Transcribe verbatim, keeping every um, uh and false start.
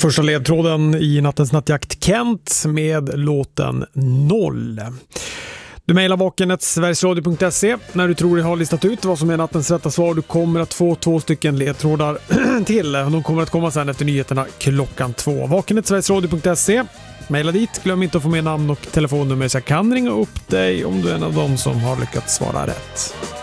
Första ledtråden i nattens nattjakt, Kent med låten Noll. Du mejlar vakenet sverigesradio punkt se när du tror dig ha listat ut vad som är nattens rätta svar. Du kommer att få två stycken ledtrådar till. De kommer att komma sen efter nyheterna klockan två. vakenet sverigesradio punkt se. Mejla dit. Glöm inte att få med namn och telefonnummer så jag kan ringa upp dig om du är en av dem som har lyckats svara rätt.